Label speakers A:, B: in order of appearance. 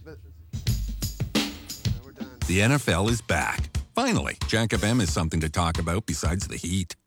A: The NFL is back. Finally, Jack FM is something to talk about besides the heat.